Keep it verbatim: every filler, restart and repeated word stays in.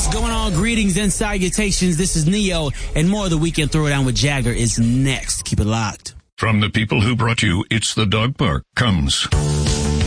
What's going on? Greetings and salutations. This is Neo, and more of the Weekend Throwdown with Jagger is next. Keep it locked. From the people who brought you It's the Dog Park comes